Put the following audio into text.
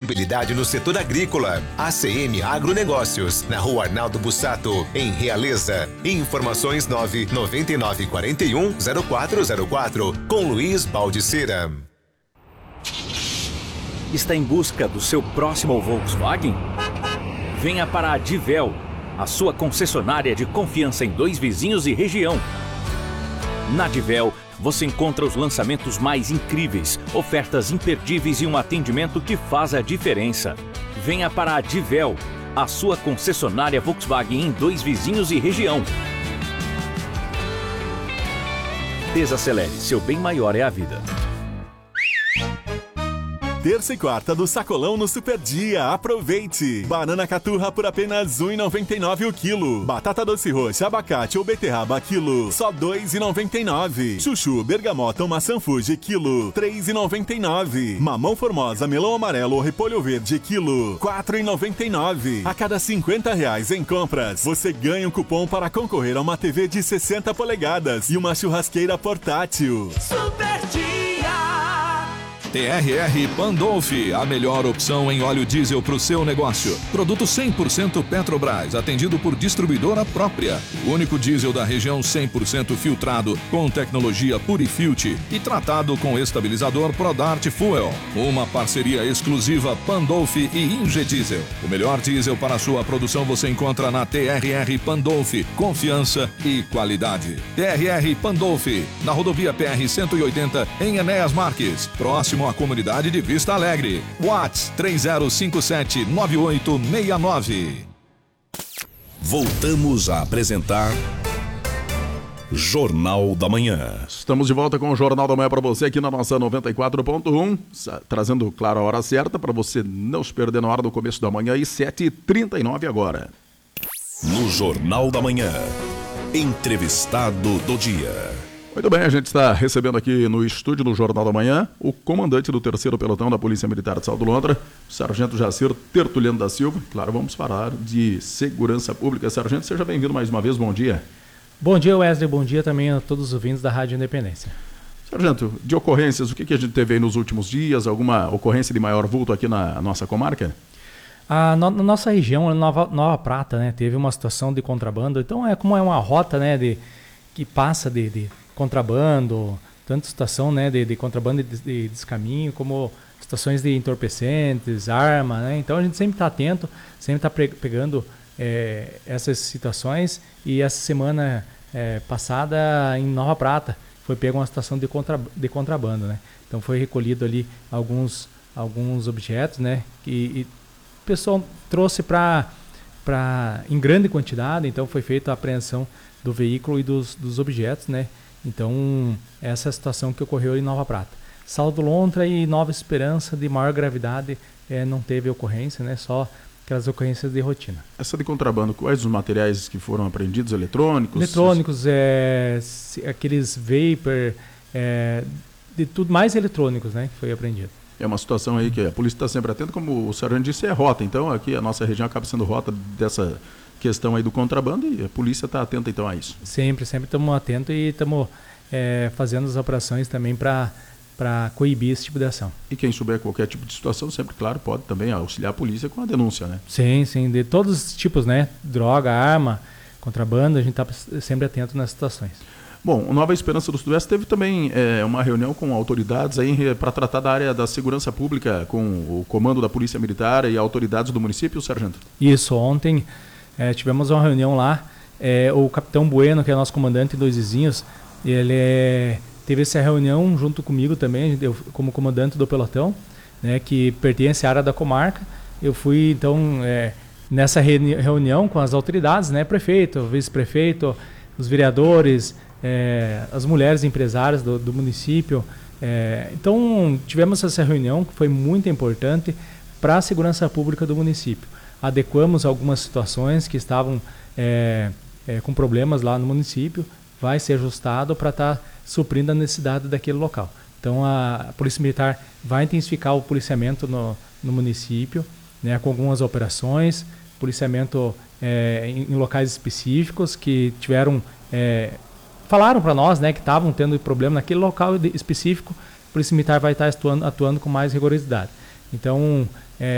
credibilidade no setor agrícola. ACM Agronegócios, na Rua Arnaldo Bussato, em Realeza. Informações 999410404, com Luiz Baldiceira. Está em busca do seu próximo Volkswagen? Venha para a Divel, a sua concessionária de confiança em Dois Vizinhos e região. Na Divel, você encontra os lançamentos mais incríveis, ofertas imperdíveis e um atendimento que faz a diferença. Venha para a Divel, a sua concessionária Volkswagen em Dois Vizinhos e região. Desacelere, seu bem maior é a vida. Terça e quarta do Sacolão no Super Dia. Aproveite! Banana caturra por apenas R$ 1,99 o quilo. Batata doce roxa, abacate ou beterraba quilo, só R$ 2,99. Chuchu, bergamota ou maçã Fuji quilo, R$ 3,99. Mamão formosa, melão amarelo ou repolho verde quilo, R$ 4,99. A cada R$ 50 em compras, você ganha um cupom para concorrer a uma TV de 60 polegadas e uma churrasqueira portátil. Super Dia! TRR Pandolfi, a melhor opção em óleo diesel para o seu negócio. Produto 100% Petrobras, atendido por distribuidora própria. O único diesel da região 100% filtrado, com tecnologia Purifilt e tratado com estabilizador Prodart Fuel. Uma parceria exclusiva Pandolfi e Ingediesel. O melhor diesel para a sua produção você encontra na TRR Pandolfi. Confiança e qualidade. TRR Pandolfi, na rodovia PR 180, em Enéas Marques, próximo à comunidade de Vista Alegre. WhatsApp 3057-9869. Voltamos a apresentar Jornal da Manhã. Estamos de volta com o Jornal da Manhã para você aqui na nossa 94.1, trazendo, claro, a hora certa para você não se perder na hora do começo da manhã, e 7h39 agora. No Jornal da Manhã, entrevistado do dia. Muito bem, a gente está recebendo aqui no estúdio do Jornal da Manhã o comandante do 3º Pelotão da Polícia Militar de Salto Lontra, Sargento Jacir Tertuliano da Silva. Claro, vamos falar de segurança pública. Sargento, seja bem-vindo mais uma vez, bom dia. Bom dia, Wesley, bom dia também a todos os ouvintes da Rádio Independência. Sargento, de ocorrências, o que a gente teve aí nos últimos dias? Alguma ocorrência de maior vulto aqui na nossa comarca? Na nossa região, Nova Prata, né, teve uma situação de contrabando. Então, como é uma rota, né, que passa de contrabando, tanto situação, né, de contrabando de descaminho, como situações de entorpecentes, arma, né? Então a gente sempre está atento, sempre está pegando essas situações. E essa semana passada em Nova Prata foi pega uma situação de contrabando, né? Então foi recolhido ali alguns objetos, né, e o pessoal trouxe em grande quantidade. Então foi feita a apreensão do veículo e dos objetos, né? Então, essa é a situação que ocorreu em Nova Prata. Salto Lontra e Nova Esperança, de maior gravidade, não teve ocorrência, né? Só aquelas ocorrências de rotina. Essa de contrabando, quais os materiais que foram apreendidos? Eletrônicos? Eletrônicos, aqueles vapor, de tudo, mais eletrônicos, né? Que foi apreendido. É uma situação aí que a polícia está sempre atenta, como o sargento disse, é rota. Então, aqui a nossa região acaba sendo rota dessa questão aí do contrabando, e a polícia está atenta então a isso. Sempre estamos atentos e estamos fazendo as operações também para coibir esse tipo de ação. E quem souber qualquer tipo de situação, sempre, claro, pode também auxiliar a polícia com a denúncia, né? Sim, de todos os tipos, né? Droga, arma, contrabando, a gente está sempre atento nas situações. Bom, o Nova Esperança do Sudoeste teve também uma reunião com autoridades aí para tratar da área da segurança pública, com o comando da Polícia Militar e autoridades do município, sargento? Isso, ontem tivemos uma reunião lá. O capitão Bueno, que é nosso comandante em Dois Vizinhos, ele teve essa reunião junto comigo também, eu, como comandante do pelotão, né, que pertence à área da comarca. Eu fui, então, nessa reunião com as autoridades, né, prefeito, vice-prefeito, os vereadores, as mulheres empresárias do município. Então, tivemos essa reunião que foi muito importante para a segurança pública do município. Adequamos algumas situações que estavam com problemas lá no município, vai ser ajustado para estar suprindo a necessidade daquele local. Então a Polícia Militar vai intensificar o policiamento no município, né, com algumas operações, policiamento em locais específicos que tiveram, falaram para nós, né, que estavam tendo problema naquele local específico. A Polícia Militar vai estar atuando com mais rigorosidade. Então